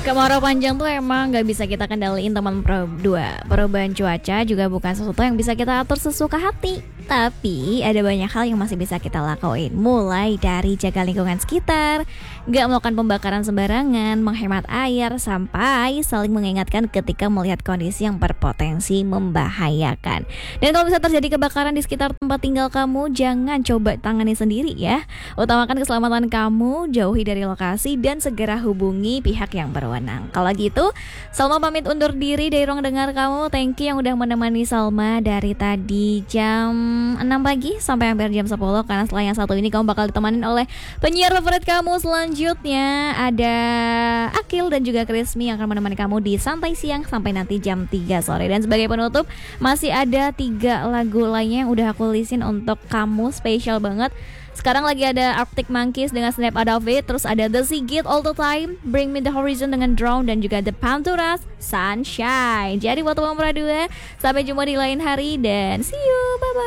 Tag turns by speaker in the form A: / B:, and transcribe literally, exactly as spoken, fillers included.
A: Kemarau panjang tuh emang gak bisa kita kendaliin teman pro dua. Perubahan cuaca juga bukan sesuatu yang bisa kita atur sesuka hati. Tapi ada banyak hal yang masih bisa kita lakuin. Mulai dari jaga lingkungan sekitar, gak melakukan pembakaran sembarangan, menghemat air, sampai saling mengingatkan ketika melihat kondisi yang berpotensi membahayakan. Dan kalau bisa terjadi kebakaran di sekitar tempat tinggal kamu, jangan coba tangani sendiri ya. Utamakan keselamatan kamu, jauhi dari lokasi, dan segera hubungi pihak yang berwenang. Kalau gitu, Salma pamit undur diri dari ruang dengar kamu. Thank you yang udah menemani Salma dari tadi jam enam pagi sampai hampir jam sepuluh. Karena setelah yang satu ini kamu bakal ditemanin oleh penyiar favorit kamu selanjutnya. Ada Akil dan juga Krismi yang akan menemani kamu di Santai Siang sampai nanti jam tiga sore. Dan sebagai penutup, masih ada tiga lagu lainnya yang udah aku lisin untuk kamu, spesial banget. Sekarang lagi ada Arctic Monkeys dengan Snap Out of It. Terus ada The Sigit All The Time, Bring Me The Horizon dengan Drown, dan juga The Panturas Sunshine. Jadi buat teman dua, sampai jumpa di lain hari dan see you, bye bye.